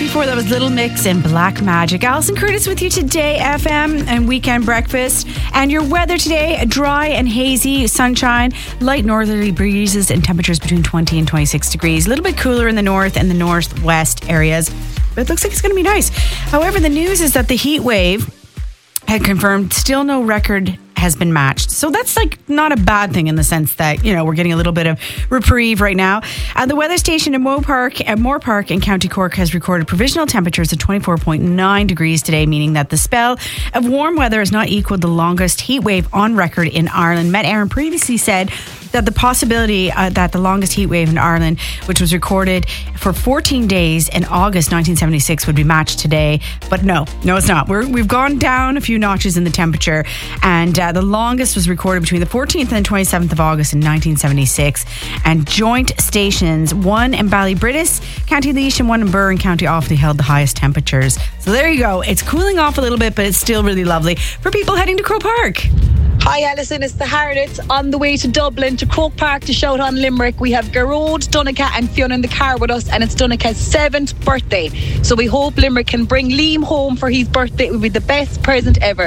before that was Little Mix and Black Magic. Alison Curtis with you today, FM and Weekend Breakfast. And your weather today, dry and hazy, sunshine, light northerly breezes and temperatures between 20 and 26 degrees. A little bit cooler in the north and the northwest areas, but it looks like it's going to be nice. However, the news is that the heat wave had confirmed still no record has been matched. So that's like not a bad thing in the sense that, you know, we're getting a little bit of reprieve right now. The weather station in Moore Park in County Cork has recorded provisional temperatures of 24.9 degrees today, meaning that the spell of warm weather has not equaled the longest heat wave on record in Ireland. Met Éireann previously said that the possibility that the longest heat wave in Ireland, which was recorded for 14 days in August 1976, would be matched today. But no, it's not. We've gone down a few notches in the temperature, and the longest was recorded between the 14th and 27th of August in 1976. And joint stations, one in Ballybrittis, County Laois, and one in Burr in County Offaly held the highest temperatures. So there you go. It's cooling off a little bit, but it's still really lovely for people heading to Croke Park. Hi Alison, it's the Harlots on the way to Dublin to Croke Park to shout on Limerick. We have Garrod, Donncha and Fiona in the car with us, and it's Donncha's 7th birthday. So we hope Limerick can bring Liam home for his birthday. It would be the best present ever.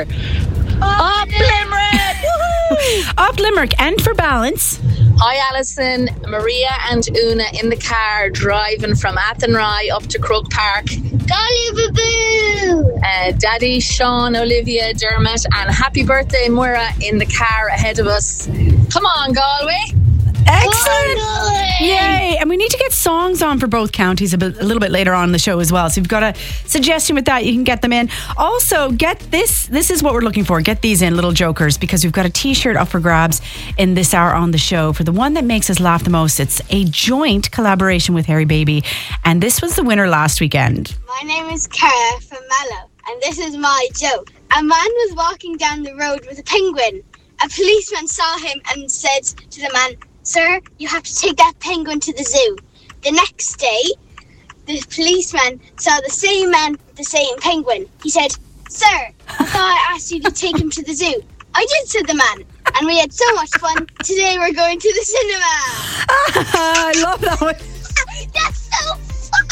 Up Limerick! Woohoo! Up Limerick. And for balance, hi Alison, Maria and Una in the car driving from Athenry up to Croke Park. Golly boo! Daddy, Sean, Olivia, Dermot, and happy birthday Moira in the car ahead of us. Come on Galway. Excellent. Yay. And we need to get songs on for both counties a little bit later on in the show as well. So if you've got a suggestion with that, you can get them in. Also, get this is what we're looking for. Get these in, little jokers, because we've got a t-shirt up for grabs in this hour on the show for the one that makes us laugh the most. It's a joint collaboration with Harry Baby, and this was the winner last weekend. My name is Cara from Mallow, and this is my joke. A man was walking down the road with a penguin. A policeman saw him and said to the man, "Sir, you have to take that penguin to the zoo." The next day, the policeman saw the same man with the same penguin. He said, "Sir, I thought I asked you to take him to the zoo." "I did," said the man, "and we had so much fun. Today we're going to the cinema." I love that one. That's so fun.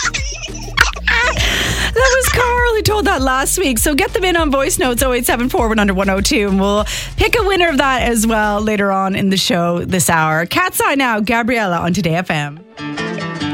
That was Carl who told that last week. So get them in on voice notes 0874 100 102, and we'll pick a winner of that as well later on in the show this hour. Cat's Eye now, Gabriella on Today FM.